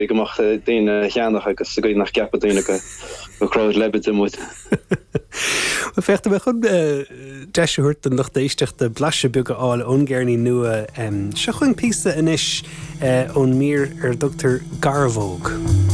ik mag de gaandag agus go nach ceappa dúna go crowd lebite moet. We vechten we goed deisje hoort en nog deistig de blasje buggen al ongernie nua. Zo gewoon piste en is on meer Dr. Garvoog.